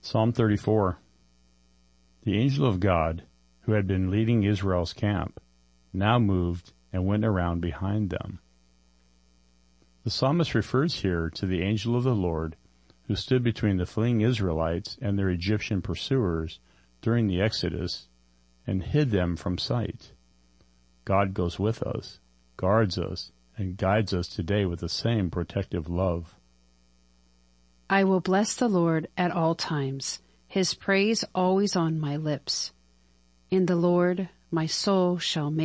Psalm 34. The angel of God, who had been leading Israel's camp, now moved and went around behind them. The psalmist refers here to the angel of the Lord, who stood between the fleeing Israelites and their Egyptian pursuers during the Exodus and hid them from sight. God goes with us, guards us, and guides us today with the same protective love. I will bless the Lord at all times, his praise always on my lips. In the Lord my soul shall make